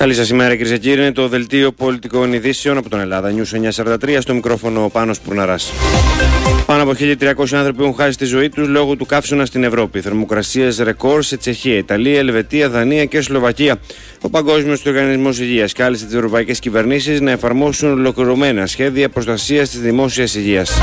Καλή σας ημέρα, κυρίες και κύριοι. Είναι το δελτίο πολιτικών ειδήσεων από τον Ελλάδα News 943. Στο μικρόφωνο ο Πάνος Πουρναράς. Πάνω από 1.300 άνθρωποι έχουν χάσει τη ζωή τους λόγω του καύσωνα στην Ευρώπη. Θερμοκρασίες ρεκόρ σε Τσεχία, Ιταλία, Ελβετία, Δανία και Σλοβακία. Ο Παγκόσμιος Οργανισμός Υγείας κάλεσε τις ευρωπαϊκές κυβερνήσεις να εφαρμόσουν ολοκληρωμένα σχέδια προστασίας της δημόσιας υγείας.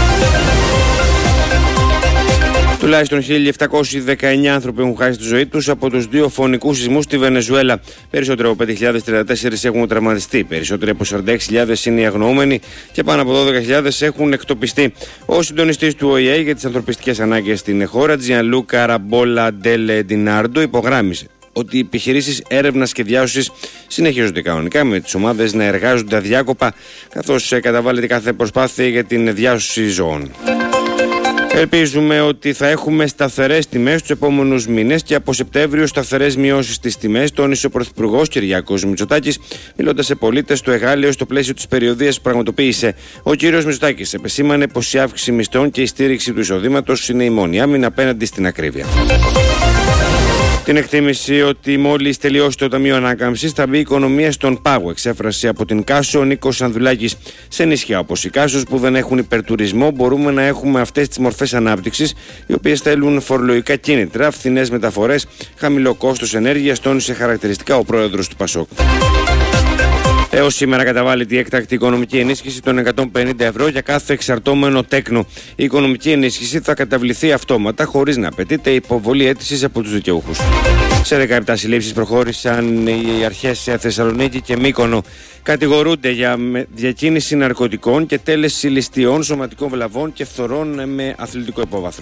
Τουλάχιστον 1.719 άνθρωποι έχουν χάσει τη ζωή τους από τους δύο φωνικούς σεισμούς στη Βενεζουέλα. Περισσότερο από 5.034 έχουν τραυματιστεί, περισσότεροι από 46.000 είναι οι αγνοούμενοι και πάνω από 12.000 έχουν εκτοπιστεί. Ο συντονιστής του ΟΗΕ για τις ανθρωπιστικές ανάγκες στην χώρα, Τζιανλούκα Ραμπόλα Ντελε Ντινάρντο, υπογράμμισε ότι οι επιχειρήσεις έρευνας και διάσωσης συνεχίζονται κανονικά, με τις ομάδες να εργάζονται αδιάκοπα, καθώς καταβάλλεται κάθε προσπάθεια για την διάσωση ζώων. Ελπίζουμε ότι θα έχουμε σταθερές τιμές τους επόμενους μήνες και από Σεπτέμβριο σταθερές μειώσεις στις τιμές, τόνισε ο Πρωθυπουργός Κυριάκος Μητσοτάκης, μιλώντας σε πολίτες στο Εγάλεο στο πλαίσιο της περιοδίας που πραγματοποίησε. Ο κύριος Μητσοτάκης επεσήμανε πως η αύξηση μισθών και η στήριξη του εισοδήματος είναι η μόνη άμυνα απέναντι στην ακρίβεια. Την εκτίμηση ότι μόλις τελειώσει το Ταμείο Ανάκαμψης θα μπει η οικονομία στον πάγο, εξέφρασε από την Κάσο ο Νίκος Ανδουλάκης. Σε νησιά όπως η Κάσος που δεν έχουν υπερτουρισμό, μπορούμε να έχουμε αυτές τις μορφές ανάπτυξης, οι οποίες θέλουν φορολογικά κίνητρα, φθηνές μεταφορές, χαμηλό κόστος ενέργειας, τόνισε χαρακτηριστικά ο πρόεδρος του ΠΑΣΟΚ. Έως σήμερα καταβάλλεται η έκτακτη οικονομική ενίσχυση των 150 ευρώ για κάθε εξαρτώμενο τέκνο. Η οικονομική ενίσχυση θα καταβληθεί αυτόματα, χωρίς να απαιτείται υποβολή αίτησης από τους δικαιούχους. Σε 17 συλλήψεις προχώρησαν οι αρχές σε Θεσσαλονίκη και Μύκονο. Κατηγορούνται για διακίνηση ναρκωτικών και τέλεση ληστειών, σωματικών βλαβών και φθορών με αθλητικό υπόβαθρο.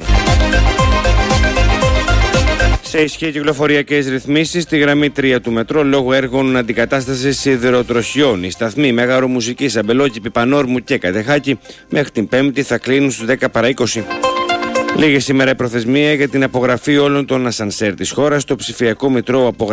Σε ισχύ κυκλοφοριακές ρυθμίσεις στη γραμμή 3 του μετρό λόγω έργων αντικατάστασης σιδηροτροχιών. Οι σταθμοί Μέγαρο Μουσικής, Αμπελόκηπη, Πανόρμου και Κατεχάκη μέχρι την Πέμπτη θα κλείνουν στους 10 παρά 20. Λίγη σήμερα η προθεσμία για την απογραφή όλων των ασανσέρ της χώρας στο ψηφιακό μητρό